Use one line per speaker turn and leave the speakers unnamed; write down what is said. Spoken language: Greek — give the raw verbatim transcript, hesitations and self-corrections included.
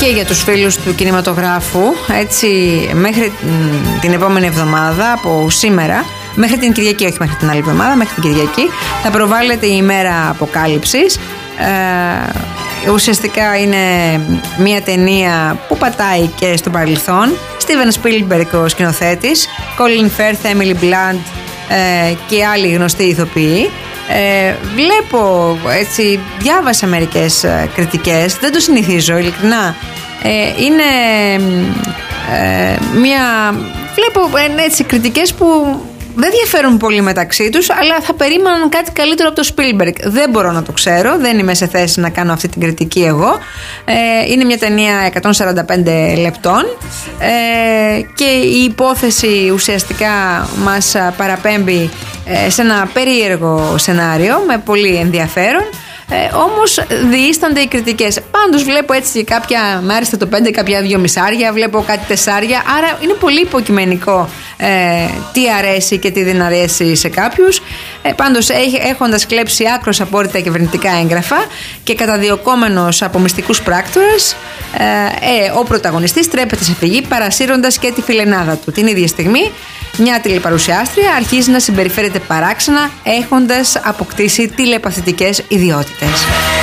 και για τους φίλους του κινηματογράφου. Έτσι, μέχρι την επόμενη εβδομάδα, από σήμερα, μέχρι την Κυριακή, όχι μέχρι την άλλη εβδομάδα, μέχρι την Κυριακή, θα προβάλλεται η ημέρα αποκάλυψης. Ε, ουσιαστικά είναι μια ταινία που πατάει και στο παρελθόν. Steven Spielberg ο σκηνοθέτης, Colin Firth, Emily Blunt ε, και άλλοι γνωστοί ηθοποιοί. Ε, βλέπω, έτσι, διάβασα μερικές ε, κριτικές, δεν το συνηθίζω ειλικρινά. Ε, είναι ε, μια, βλέπω ε, έτσι, κριτικές που δεν διαφέρουν πολύ μεταξύ τους, αλλά θα περίμεναν κάτι καλύτερο από το Spielberg. Δεν μπορώ να το ξέρω, δεν είμαι σε θέση να κάνω αυτή την κριτική εγώ. Ε, είναι μια ταινία εκατόν σαράντα πέντε λεπτών ε, και η υπόθεση ουσιαστικά μας παραπέμπει ε, σε ένα περίεργο σενάριο με πολύ ενδιαφέρον. Ε, όμως διήστανται οι κριτικές. Πάντως βλέπω έτσι κάποια μάλιστα το πέντε, κάποια δυο μισάρια, βλέπω κάτι τεσσάρια. Άρα είναι πολύ υποκειμενικό ε, τι αρέσει και τι δεν αρέσει σε κάποιους. Ε, πάντως έχοντας κλέψει άκρως απόρριτα κυβερνητικά έγγραφα και καταδιωκόμενος από μυστικούς πράκτορες, ε, ε, ο πρωταγωνιστής τρέπεται σε φυγή παρασύροντας και τη φιλενάδα του. Την ίδια στιγμή μια τηλεπαρουσιάστρια αρχίζει να συμπεριφέρεται παράξενα έχοντας αποκτήσει τηλεπαθητικές ιδιότητες.